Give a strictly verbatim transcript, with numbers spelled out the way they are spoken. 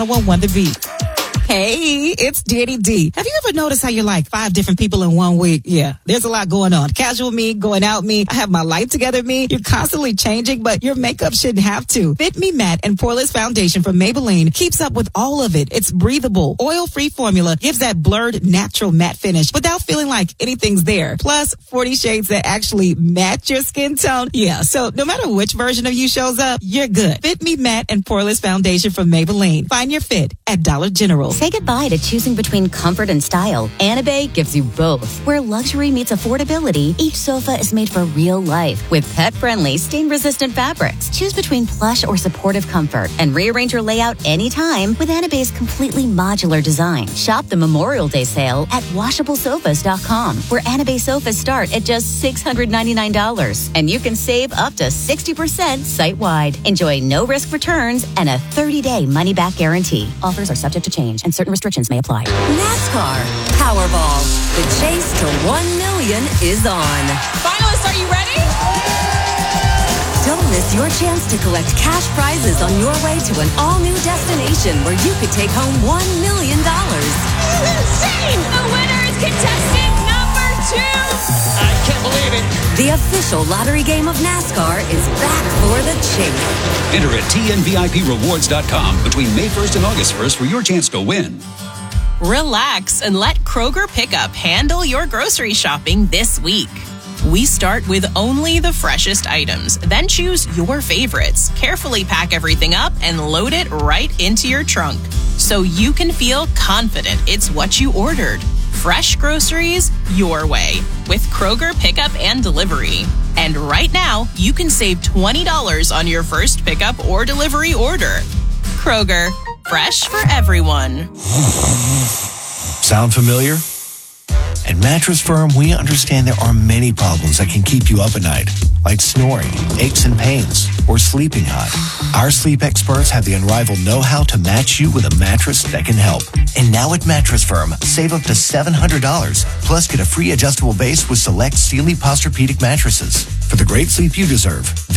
one one The Beat. Hey, it's Danny D. Have you ever noticed how you're like five different people in one week? Yeah, there's a lot going on. Casual me, going out me, I have my life together me. You're constantly changing, but your makeup shouldn't have to. Fit Me Matte and Poreless Foundation from Maybelline keeps up with all of it. It's breathable, oil-free formula, gives that blurred, natural matte finish without feeling like anything's there. Plus, forty shades that actually match your skin tone. Yeah, so no matter which version of you shows up, you're good. Fit Me Matte and Poreless Foundation from Maybelline. Find your fit at Dollar General. Say goodbye to choosing between comfort and style. Anabay gives you both. Where luxury meets affordability, each sofa is made for real life with pet-friendly, stain-resistant fabrics. Choose between plush or supportive comfort and rearrange your layout anytime with Anabay's completely modular design. Shop the Memorial Day sale at washable sofas dot com, where Anabay sofas start at just six hundred ninety-nine dollars, and you can save up to sixty percent site-wide. Enjoy no-risk returns and a thirty-day money-back guarantee. Offers are subject to change, and certain restrictions may apply. NASCAR Powerball. The chase to one million is on. Finalists, are you ready? Don't miss your chance to collect cash prizes on your way to an all-new destination where you could take home one million dollars. This is insane! The winner is contestant number two! I can't believe it. The official lottery game of NASCAR is back for the chase. Enter at T N V I P rewards dot com between May first and August first for your chance to win. Relax and let Kroger Pickup handle your grocery shopping this week. We start with only the freshest items, then choose your favorites. Carefully pack everything up and load it right into your trunk so you can feel confident it's what you ordered. Fresh groceries your way with Kroger Pickup and Delivery. And right now, you can save twenty dollars on your first pickup or delivery order. Kroger, fresh for everyone. Sound familiar? At Mattress Firm, we understand there are many problems that can keep you up at night, like snoring, aches and pains, or sleeping hot. Our sleep experts have the unrivaled know-how to match you with a mattress that can help. And now at Mattress Firm, save up to seven hundred dollars, plus get a free adjustable base with select Sealy Posturepedic mattresses. For the great sleep you deserve,